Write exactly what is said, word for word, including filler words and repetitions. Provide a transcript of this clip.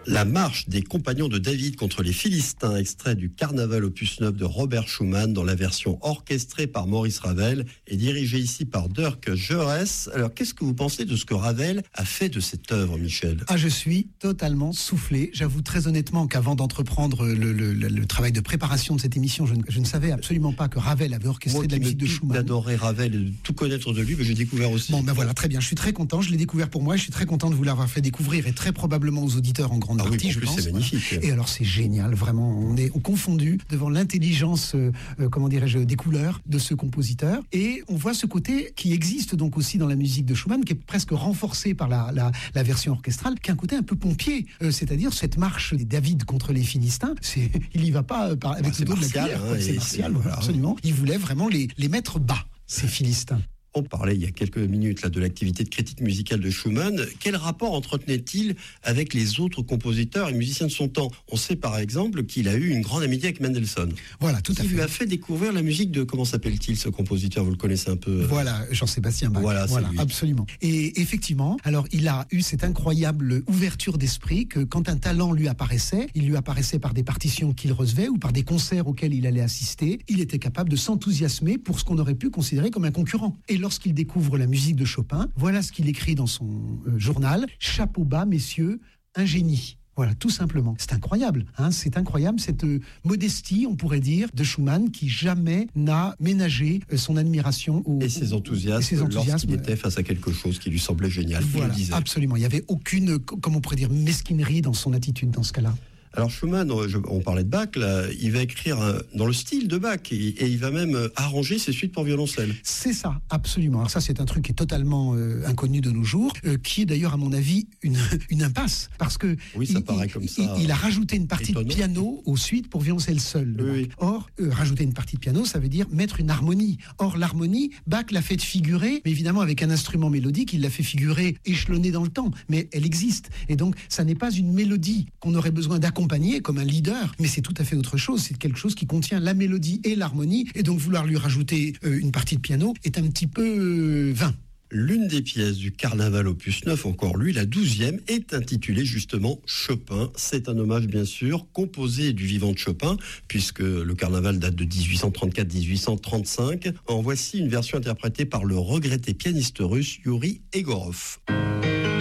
La marche des compagnons de David contre les Philistins, extrait du Carnaval opus neuf de Robert Schumann dans la version orchestrée par Maurice Ravel et dirigée ici par Dirk Gerres. Alors, qu'est-ce que vous pensez de ce que Ravel a fait de cette œuvre, Michel ? Ah, je suis totalement soufflé. J'avoue très honnêtement qu'avant d'entreprendre le, le, le, le travail de préparation de cette émission, je ne, je ne savais absolument pas que Ravel avait orchestré Moi, de la musique de Schumann. J'adorais Ravel et de tout connaître de lui, mais j'ai découvert aussi. Bon, ben voilà, très bien. Je suis très content. Je l'ai découvert pour moi. Je suis très content de vous l'avoir fait découvrir et très probablement aux auditeurs en grande Ah partie, oui, je plus, pense. c'est magnifique. Et alors, c'est génial, vraiment. On est confondu devant l'intelligence, euh, euh, comment dirais-je, des couleurs de ce compositeur. Et on voit ce côté qui existe donc aussi dans la musique de Schumann, qui est presque renforcé par la, la, la version orchestrale, qui a un côté un peu pompier. Euh, c'est-à-dire cette marche des David contre les Philistins. C'est, il y va pas euh, par, avec bah, le dos de la martial, cuillère. hein, C'est martial, voilà, absolument. Il voulait vraiment les, les mettre bas, ces Philistins. On parlait il y a quelques minutes là, de l'activité de critique musicale de Schumann. Quel rapport entretenait-il avec les autres compositeurs et musiciens de son temps ? On sait par exemple qu'il a eu une grande amitié avec Mendelssohn. Voilà, tout à fait. Il lui a fait découvrir la musique de, comment s'appelle-t-il ce compositeur ? Vous le connaissez un peu ? Voilà, Jean-Sébastien Bach. Voilà, voilà c'est lui. Absolument. Et effectivement, alors il a eu cette incroyable ouverture d'esprit que quand un talent lui apparaissait, il lui apparaissait par des partitions qu'il recevait ou par des concerts auxquels il allait assister, il était capable de s'enthousiasmer pour ce qu'on aurait pu considérer comme un concurrent. Et lorsqu'il découvre la musique de Chopin, voilà ce qu'il écrit dans son euh, journal. Chapeau bas, messieurs, un génie. Voilà, tout simplement. C'est incroyable, hein, c'est incroyable, cette euh, modestie, on pourrait dire, de Schumann, qui jamais n'a ménagé euh, son admiration au, et ses enthousiasmes, et ses enthousiasmes lorsqu'il était face à quelque chose qui lui semblait génial. Voilà, il le disait. Absolument. Il n'y avait aucune, comme on pourrait dire, mesquinerie dans son attitude dans ce cas-là. Alors Schumann, je, on parlait de Bach, là, il va écrire euh, dans le style de Bach et, et il va même euh, arranger ses suites pour violoncelle. C'est ça, absolument. Alors ça, c'est un truc qui est totalement euh, inconnu de nos jours, euh, qui est d'ailleurs, à mon avis, une, une impasse, parce que oui, ça il, paraît il, comme ça. Il, il a rajouté une partie étonnant. de piano aux suites pour violoncelle seule. Oui, oui. Or, euh, rajouter une partie de piano, ça veut dire mettre une harmonie. Or, l'harmonie, Bach l'a fait figurer, mais évidemment avec un instrument mélodique, il l'a fait figurer échelonné dans le temps, mais elle existe. Et donc, ça n'est pas une mélodie qu'on aurait besoin d'accompagner comme un lead. Mais c'est tout à fait autre chose, c'est quelque chose qui contient la mélodie et l'harmonie, et donc vouloir lui rajouter euh, une partie de piano est un petit peu euh, vain. L'une des pièces du Carnaval opus neuf, encore lui, la douzième, est intitulée justement Chopin. C'est un hommage bien sûr, composé du vivant de Chopin, puisque le Carnaval date de dix-huit cent trente-quatre à dix-huit cent trente-cinq. En voici une version interprétée par le regretté pianiste russe Yuri Egorov.